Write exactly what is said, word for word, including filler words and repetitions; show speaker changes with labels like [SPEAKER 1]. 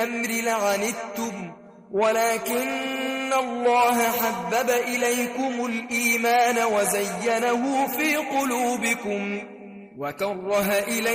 [SPEAKER 1] الأمر لعنتم ولكن الله حبب إليكم الإيمان وزينه في قلوبكم وكره إليكم